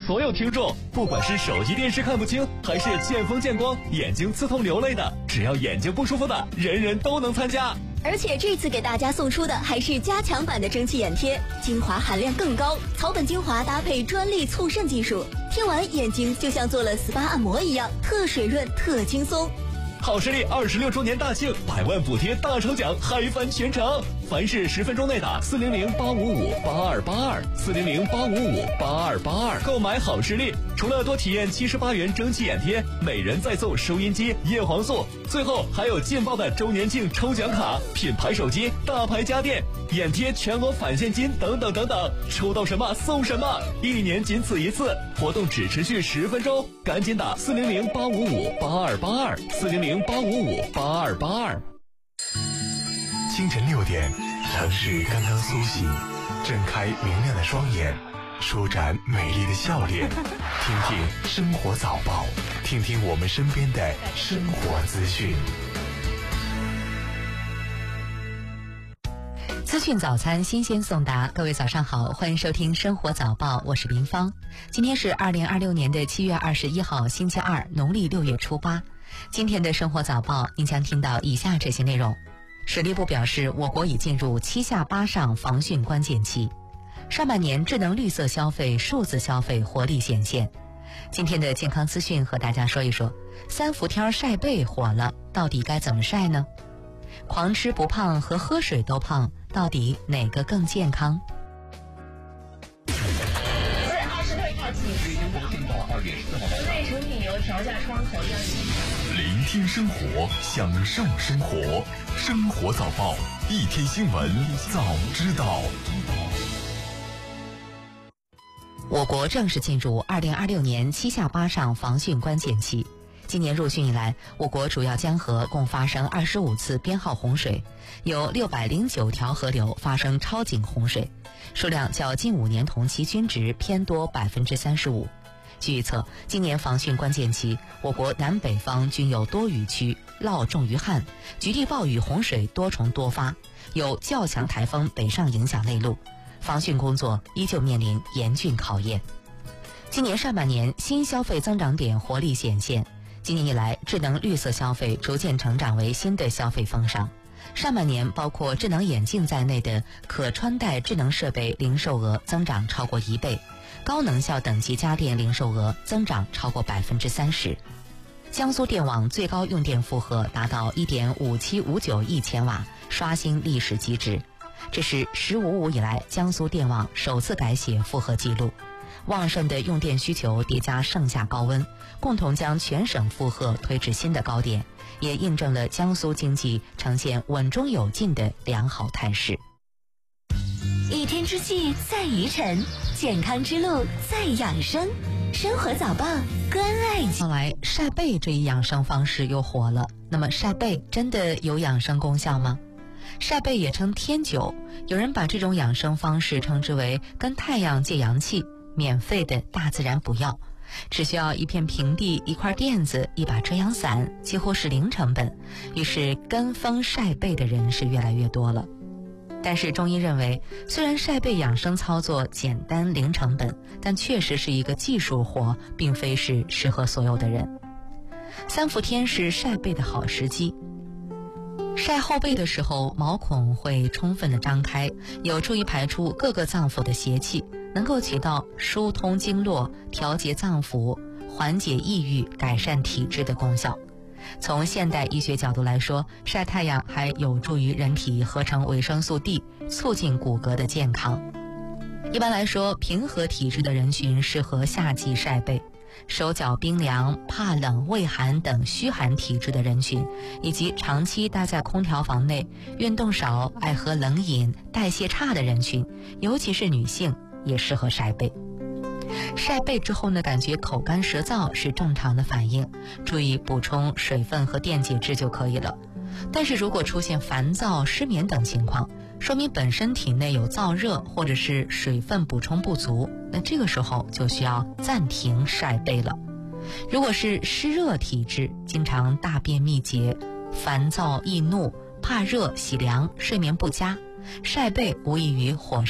所有听众，不管是手机电视看不清，还是见风见光眼睛刺痛流泪的，只要眼睛不舒服的，人人都能参加。 而且这次给大家送出的还是加强版的蒸汽眼贴，精华含量更高，草本精华搭配专利促渗技术，贴完眼睛就像做了 SPA 按摩一样，特水润特轻松。 好视力26周年大庆，100万补贴大抽奖，嗨翻全场！凡是10分钟内打400-855-8282，400-855-8282，购买好视力，除了多体验78元蒸汽眼贴，每人再送收音机、叶黄素，最后还有劲爆的周年庆抽奖卡、品牌手机、大牌家电、眼贴全额返现金等等等等，抽到什么送什么，1年仅此一次，活动只持续10分钟，赶紧打400-855-8282，400-855-8282。 清晨6点，城市刚刚苏醒，睁开明亮的双眼，舒展美丽的笑脸，听听生活早报，听听我们身边的生活资讯。 资讯早餐新鲜送达，各位早上好，欢迎收听生活早报，我是林芳。今天是2026年的7月21号星期二，农历6月初8。今天的生活早报您将听到以下这些内容。水利部表示，我国已进入7下8上防汛关键期，上半年智能绿色消费、数字消费活力显现。今天的健康资讯和大家说一说，3伏天晒背火了，到底该怎么晒呢？狂吃不胖和喝水都胖，到底哪个更健康 2月26号起，室内成品油调价窗口要聆听生活，享受生活，生活早报，一天新闻早知道。 我国正式进入2026年7下8上防汛关键期。今年入汛以来，我国主要江河共发生25次编号洪水，有609条河流发生超警洪水，数量较近5年同期均值偏多35%。据预测，今年防汛关键期，我国南北方均有多雨区，涝重于旱，局地暴雨洪水多重多发，有较强台风北上影响内陆，防汛工作依旧面临严峻考验。今年上半年新消费增长点活力显现，今年以来，智能绿色消费逐渐成长为新的消费风尚。上半年，包括智能眼镜在内的可穿戴智能设备零售额增长超过1倍，高能效等级家电零售额增长超过30%。江苏电网最高用电负荷达到1.5759亿千瓦，刷新历史极值。这是15.5以来江苏电网首次改写负荷记录。旺盛的用电需求叠加盛夏高温，共同将全省负荷推至新的高点，也印证了江苏经济呈现稳中有进的良好态势。 一天之计在于晨，健康之路在养生。生活早报，关爱你。 后来晒背这一养生方式又火了，那么晒背真的有养生功效吗？晒背也称天灸，有人把这种养生方式称之为跟太阳借阳气，免费的大自然补药，只需要一片平地、一块垫子、一把遮阳伞，几乎是零成本。于是跟风晒背的人是越来越多了。但是中医认为，虽然晒背养生操作简单零成本，但确实是一个技术活，并非是适合所有的人。3伏天是晒背的好时机。晒后背的时候，毛孔会充分的张开，有助于排出各个脏腑的邪气，能够起到疏通经络、调节脏腑、缓解抑郁、改善体质的功效。从现代医学角度来说，晒太阳还有助于人体合成维生素 D， 促进骨骼的健康。一般来说，平和体质的人群适合夏季晒背，手脚冰凉、怕冷、畏寒等虚寒体质的人群，以及长期待在空调房内、运动少、爱喝冷饮、代谢差的人群，尤其是女性，也适合晒背。晒背之后呢，感觉口干舌燥是正常的反应，注意补充水分和电解质就可以了。但是如果出现烦躁、失眠等情况，说明本身体内有燥热或者是水分补充不足，那这个时候就需要暂停晒背了。如果是湿热体质，经常大便秘结、烦躁易怒、怕热、喜凉、睡眠不佳，晒背无异于火